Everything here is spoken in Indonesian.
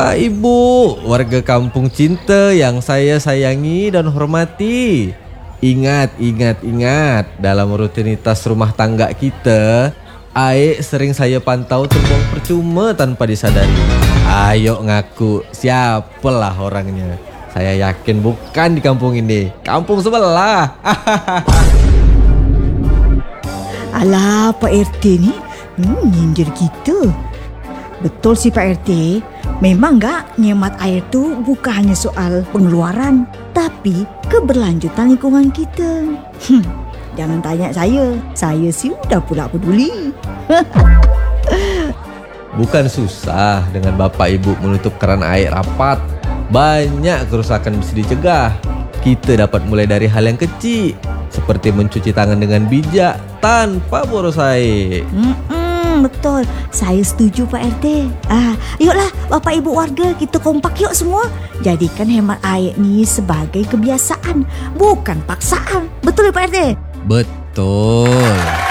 Bapak, Ibu, warga kampung cinta yang saya sayangi dan hormati. Ingat, dalam rutinitas rumah tangga kita, air sering saya pantau terbuang percuma tanpa disadari. Ayo ngaku, siapalah orangnya. Saya yakin bukan di kampung ini, kampung sebelah. Alah, Pak RT ni nyindir kita. Betul sih Pak RT. Memang gak nikmat air tu bukan hanya soal pengeluaran, tapi keberlanjutan lingkungan kita. Jangan tanya saya sih udah pula peduli. Bukan susah dengan Bapak Ibu menutup keran air rapat. Banyak kerusakan bisa dicegah. Kita dapat mulai dari hal yang kecil, seperti mencuci tangan dengan bijak tanpa boros air. Betul, saya setuju Pak RT. Yuklah Bapak Ibu warga, kita kompak yuk semua. Jadikan hemat air ni sebagai kebiasaan, bukan paksaan. Betul ya Pak RT? Betul.